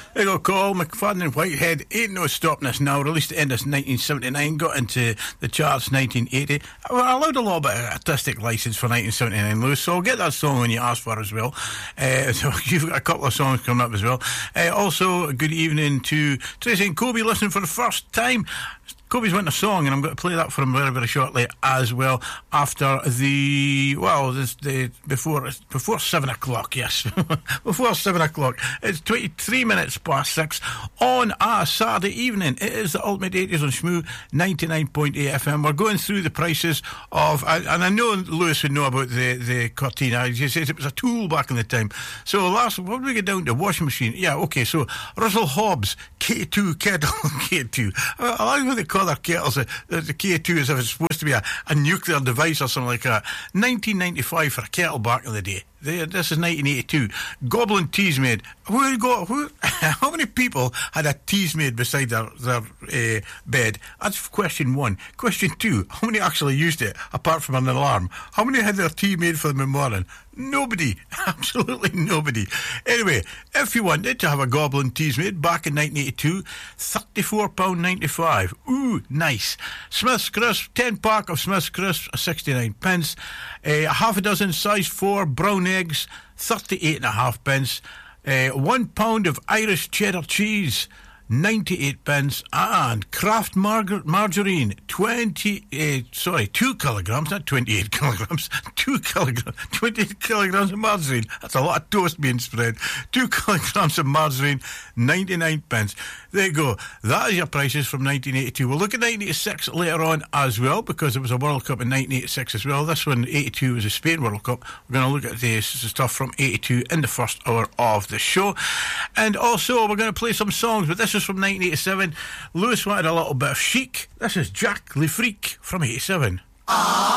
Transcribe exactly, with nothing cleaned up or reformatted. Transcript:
There you go, Cole McFadden and Whitehead. Ain't no stopping us now. Released at the end of nineteen seventy-nine, got into the charts nineteen eighty. I allowed a little bit of artistic license for nineteen seventy-nine, Lewis, so I'll get that song when you ask for as well. Uh, so you've got a couple of songs coming up as well. Uh, also, good evening to Tracy and Kobe listening for the first time. Kobe's went a song, and I'm going to play that for him very, very shortly as well. After the well, this, the before before seven o'clock. Yes, before seven o'clock. It's twenty-three minutes past six on a Saturday evening. It is the Ultimate eighties on Shmoo ninety-nine point eight F M. We're going through the prices of, and I know Lewis would know about the the Cortina. He says it was a tool back in the time. So last, what did we get down to? Washing machine. Yeah, okay. So Russell Hobbs K two kettle K two. I, I like what they call their kettles. The, the K two as if it's supposed to be a, a nuclear device or something like that. nineteen ninety-five for a kettle back in the day. They, this is nineteen eighty-two. Goblin teas made. Who got? Who? How many people had a teas made beside their their uh, bed? That's question one. Question two: how many actually used it apart from an alarm? How many had their tea made for them in the morning? Nobody. Absolutely nobody. Anyway, if you wanted to have a Goblin teas made back in nineteen eighty-two, thirty-four pounds ninety-five. Ooh, nice. Smith's Crisp, ten pack of Smith's Crisp, sixty-nine pence. Uh, half a dozen size four brown eggs, thirty-eight and a half pence. Uh, one pound of Irish cheddar cheese, ninety-eight pence. And Kraft mar- margarine, twenty, uh, sorry, two kilograms, not twenty-eight kilograms, two kilograms, twenty-eight kilograms of margarine. That's a lot of toast being spread. Two kilograms of margarine, ninety-nine pence. There you go. That is your prices from nineteen eighty-two. We'll look at nineteen eighty-six later on as well, because there was a World Cup in nineteen eighty-six as well. This one, eighty-two, was a Spain World Cup. We're going to look at the stuff from eighty-two in the first hour of the show. And also, we're going to play some songs, but this is from nineteen eighty-seven. Lewis wanted a little bit of chic. This is Jack Le Freak from eighty-seven. Ah.